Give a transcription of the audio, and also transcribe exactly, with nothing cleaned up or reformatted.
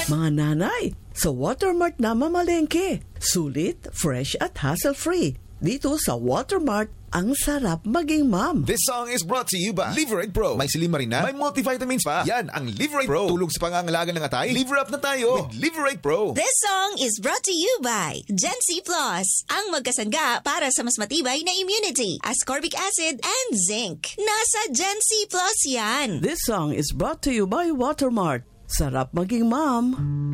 Mga nanay, sa Watermart na mamalengke. Sulit, fresh at hassle-free. Dito sa Watermart, ang sarap maging mom. This song is brought to you by Liverate Pro. May silimarin na, may multivitamins pa. Yan ang Liverate Pro. Tulog sa pangangalaga ng atay. Liver up na tayo with Liverate Pro. This song is brought to you by Gen C Plus. Ang magkasangga para sa mas matibay na immunity, ascorbic acid and zinc. Nasa Gen C Plus yan. This song is brought to you by Watermart. Sarap maging mom.